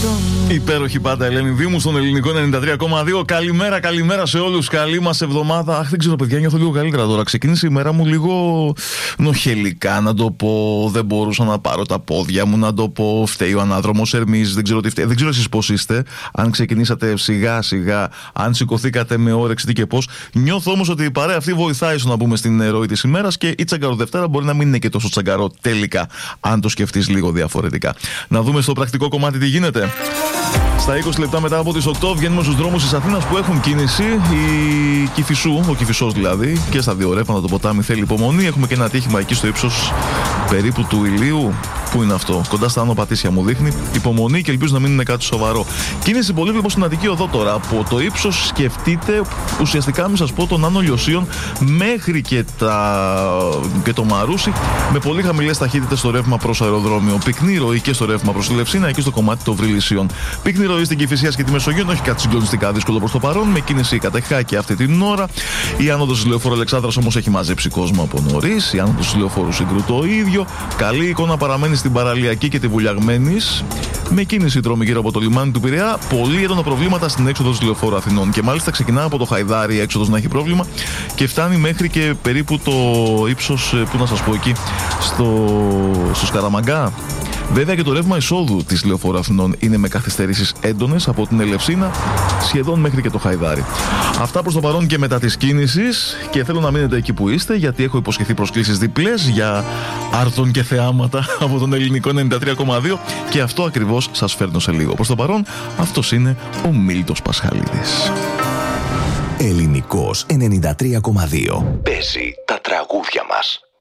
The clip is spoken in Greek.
Υπέροχη πάντα Ελένη Δήμου στον ελληνικό 93,2. Καλημέρα σε όλους. Καλή μας εβδομάδα. Αχ, δεν ξέρω, παιδιά, νιώθω λίγο καλύτερα τώρα. Ξεκίνησε η μέρα μου λίγο νοχελικά, να το πω. Δεν μπορούσα να πάρω τα πόδια μου, να το πω. Φταίει ο ανάδρομος Ερμής. Δεν ξέρω τι φταίει. Δεν ξέρω εσείς πώς είστε. Αν ξεκινήσατε σιγά-σιγά, αν σηκωθήκατε με όρεξη τι και πώς. Νιώθω όμως ότι η παρέα αυτή βοηθάει στο να μπούμε στην ροή της ημέρας και η Τσαγκαροδευτέρα μπορεί να μην είναι και τόσο τσαγκαρό τελικά, αν το σκεφτείς λίγο διαφορετικά. Να δούμε στο πρακτικό κομμάτι τι γίνεται. Στα 20 λεπτά μετά από τις 8 βγαίνουμε στους δρόμους της Αθήνας που έχουν κίνηση. Η Κηφισού, ο Κηφισός δηλαδή, και στα δύο ρεύματα το ποτάμι θέλει υπομονή. Έχουμε και ένα ατύχημα εκεί στο ύψος περίπου του Ηλίου. Πού είναι αυτό? Κοντά στα Άνω Πατήσια μου δείχνει. Υπομονή και ελπίζω να μην είναι κάτι σοβαρό. Κίνηση πολύ βλέπω στην Αττική Οδό τώρα. Από το ύψος σκεφτείτε ουσιαστικά, μην σας πω, τον Άνω Λιωσίων μέχρι και το Μαρούσι, με πολύ χαμηλές ταχύτητες στο ρεύμα προς αεροδρόμιο. Πυκνή ροή και στο ρεύμα προς τη Λευσίνα, εκεί στο κομμάτι των Βρυλισσίων. Πυκνή ροή στην Κηφισίας και τη Μεσογείο, όχι κάτι συγκλονιστικά δύσκολο προς το παρόν, με κίνηση κατεχάκη αυτή την ώρα. Η άνοδος της Λεωφόρου Αλεξάνδρας όμως έχει μαζέψει κόσμο από νωρίς. Η άνοδος της Λεωφόρου Συγκρού το ίδιο. Καλή εικόνα παραμένει στην Παραλιακή και τη Βουλιαγμένης, με κίνηση δρόμη γύρω από το λιμάνι του Πειραιά. Πολύ έντονα προβλήματα στην έξοδο της Λεωφόρου Αθηνών. Και μάλιστα ξεκινά από το Χαϊδάρι η έξοδος να έχει πρόβλημα και φτάνει μέχρι και περίπου το ύψος, που να σας πω εκεί, στο Σκαραμαγκά. Βέβαια και το ρεύμα εισόδου της Λεωφόρου Αθηνών είναι με καθυστερήσεις έντονες από την Ελευσίνα σχεδόν μέχρι και το Χαϊδάρι. Αυτά προς το παρόν και μετά της κίνησης, και θέλω να μείνετε εκεί που είστε, γιατί έχω υποσχεθεί προσκλήσεις διπλές για άρτων και θεάματα από τον ελληνικό 93,2 και αυτό ακριβώς σας φέρνω σε λίγο. Προς το παρόν αυτός είναι ο Μίλτος Πασχαλίδης. Ελληνικός 93,2. Παίζει τα τραγούδια μας.